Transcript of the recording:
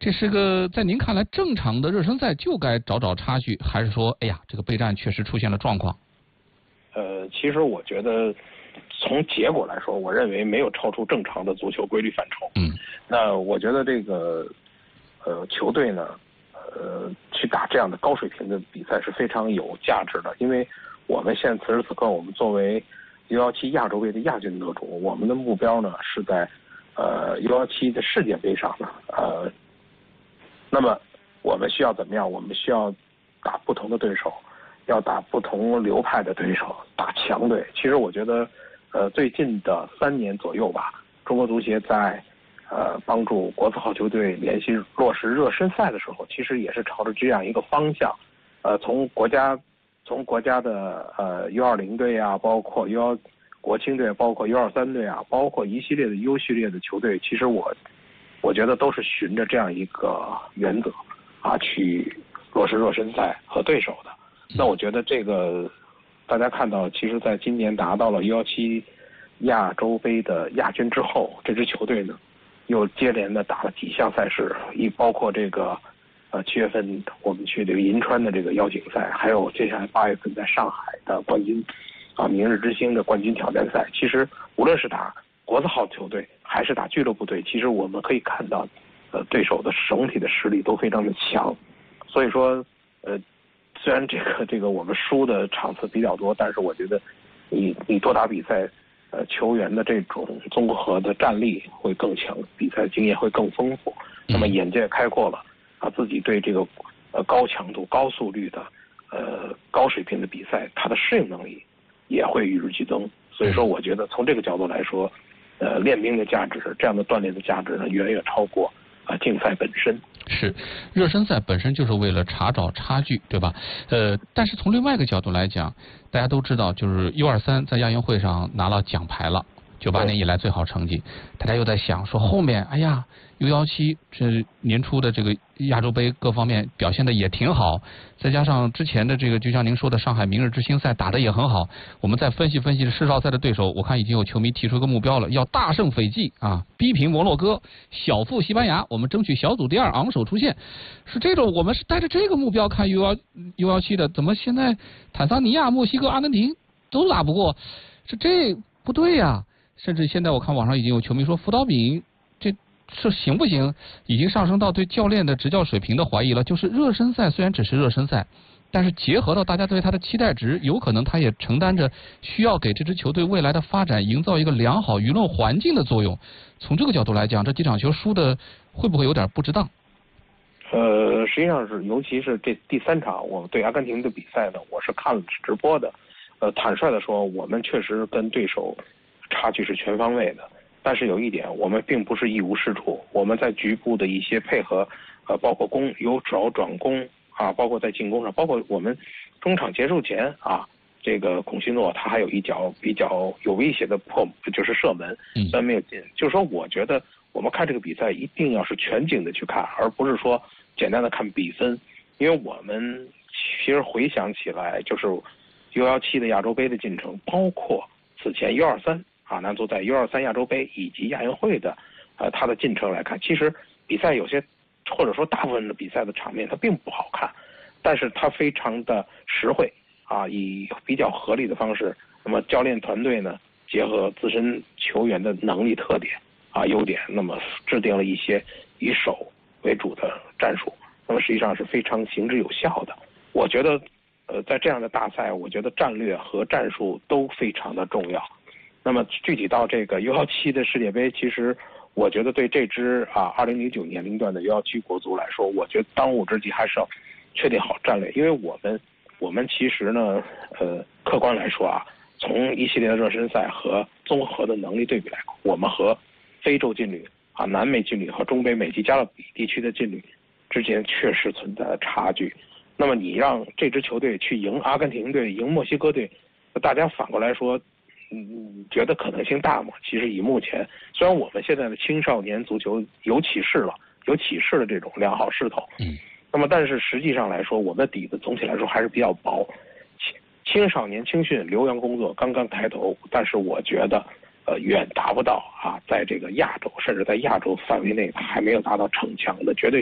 这是个在您看来正常的热身赛就该找差距，还是说，哎呀，这个备战确实出现了状况？ 其实我觉得从结果来说，我认为没有超出正常的足球规律范畴。那我觉得这个球队呢，去打这样的高水平的比赛是非常有价值的，因为我们现在此时此刻，我们作为U17亚洲杯的亚军得主，我们的目标呢是在U17的世界杯上呢，那么我们需要怎么样？我们需要打不同的对手，要打不同流派的对手，打强队。其实我觉得，最近的3年左右吧，中国足协在帮助国字号球队联系落实热身赛的时候，其实也是朝着这样一个方向，从国家的U20队啊，包括U1国青队，包括U23队啊，包括一系列的 U 序列的球队，其实我觉得都是循着这样一个原则啊去落实热身赛和对手的。那我觉得这个大家看到，其实在今年达到了U17亚洲杯的亚军之后，这支球队呢又接连的打了几项赛事，包括这个7月份我们去这个银川的这个邀请赛，还有接下来8月份在上海的冠军明日之星的冠军挑战赛。其实无论是打国字号球队还是打俱乐部队，其实我们可以看到对手的整体的实力都非常的强。所以说虽然这个我们输的场次比较多，但是我觉得你多打比赛，球员的这种综合的战力会更强，比赛经验会更丰富，那么眼界开阔了自己对这个高强度高速率的高水平的比赛，他的适应能力也会与日俱增。所以说我觉得从这个角度来说，练兵的价值，这样的锻炼的价值呢，远远超过竞赛本身。 是，热身赛本身就是为了查找差距，对吧？但是从另外一个角度来讲，大家都知道，就是 U23在亚运会上拿了奖牌了，98年以来最好成绩。大家又在想说后面，哎呀 U17这年初的这个亚洲杯各方面表现的也挺好，再加上之前的这个就像您说的上海明日之星赛打得也很好，我们再分析分析世少赛的对手，我看已经有球迷提出一个目标了，要大胜斐济逼平摩洛哥，小负西班牙，我们争取小组第2，昂首出线。是这种，我们是带着这个目标看 U17的，怎么现在坦桑尼亚、墨西哥、阿根廷都打不过？这不对呀！甚至现在我看网上已经有球迷说，辅导饼这行不行？已经上升到对教练的执教水平的怀疑了。就是热身赛虽然只是热身赛，但是结合到大家对他的期待值，有可能他也承担着需要给这支球队未来的发展营造一个良好舆论环境的作用。从这个角度来讲，这几场球输的会不会有点不值当？ 实际上是，尤其是这第3场我们对阿根廷的比赛呢，我是看了直播的。坦率的说，我们确实跟对手差距是全方位的。但是有一点，我们并不是一无是处，我们在局部的一些配合，包括由守转攻包括在进攻上，包括我们中场结束前这个孔希诺他还有一脚比较有威胁的就是射门，虽然没有进。就是说，我觉得我们看这个比赛一定要是全景的去看，而不是说简单的看比分，因为我们其实回想起来，就是 U17的亚洲杯的进程，包括此前 U23。男足在 U23亚洲杯以及亚运会的他的进程来看，其实比赛有些或者说大部分的比赛的场面它并不好看，但是它非常的实惠以比较合理的方式，那么教练团队呢结合自身球员的能力特点优点，那么制定了一些以守为主的战术，那么实际上是非常行之有效的。我觉得在这样的大赛，我觉得战略和战术都非常的重要。那么具体到这个 U17的世界杯，其实我觉得对这支2009年龄段的 U17国足来说，我觉得当务之急还是要确定好战略，因为我们其实呢客观来说从一系列的热身赛和综合的能力对比来看，我们和非洲劲旅南美劲旅和中北美及加勒比地区的劲旅之间确实存在差距。那么你让这支球队去赢阿根廷队、赢墨西哥队，大家反过来说觉得可能性大吗？其实以目前，虽然我们现在的青少年足球有起势的这种良好势头，那么但是实际上来说，我们的底子总体来说还是比较薄。青少年青训留洋工作刚刚抬头，但是我觉得远达不到在这个亚洲，甚至在亚洲范围内还没有达到逞强的绝对